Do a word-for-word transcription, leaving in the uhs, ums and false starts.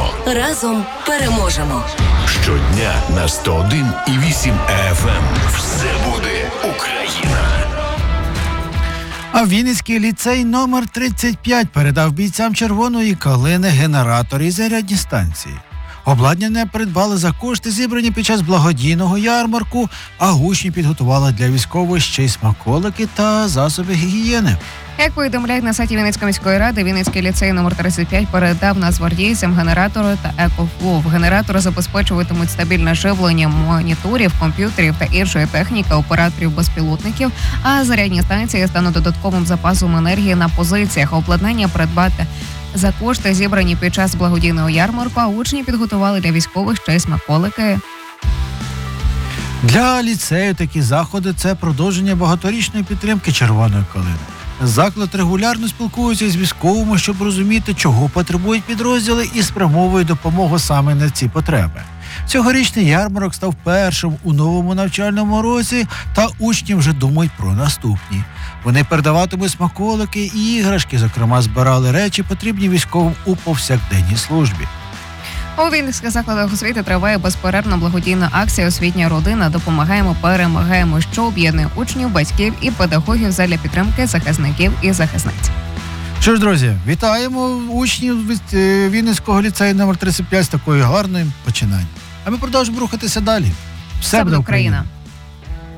Разом переможемо. Щодня на сто один і вісім еф ем. Все буде Україна. А Вінницький ліцей номер тридцять п'ять передав бійцям Червоної Калини генератори і зарядні станції. Обладнання придбали за кошти, зібрані під час благодійного ярмарку, а учні підготували для військових ще й смаколики та засоби гігієни. Як повідомляють на сайті Вінницької міської ради, Вінницький ліцей номер тридцять п'ять передав нацгвардійцям генератори та екофлов. Генератори забезпечуватимуть стабільне живлення моніторів, комп'ютерів та іншої техніки операторів безпілотників, а зарядні станції стануть додатковим запасом енергії на позиціях. Обладнання придбати за кошти, зібрані під час благодійного ярмарку, а учні підготували для військових ще й смаколики. Для ліцею такі заходи – це продовження багаторічної підтримки Червоної Калини. Заклад регулярно спілкується з військовими, щоб розуміти, чого потребують підрозділи, і спрямовує допомогу саме на ці потреби. Цьогорічний ярмарок став першим у новому навчальному році, та учні вже думають про наступні. Вони передаватимуть смаколики і іграшки, зокрема збирали речі, потрібні військовим у повсякденній службі. У Вінницьких закладах освіти триває безперервна благодійна акція «Освітня родина. Допомагаємо, перемагаємо», що об'єднує учнів, батьків і педагогів задля підтримки захисників і захисниць. Що ж, друзі, вітаємо учнів від е, Вінницького ліцею номер тридцять п'ять з такою гарною починанням. А ми продовжимо рухатися далі. Все буде Україна!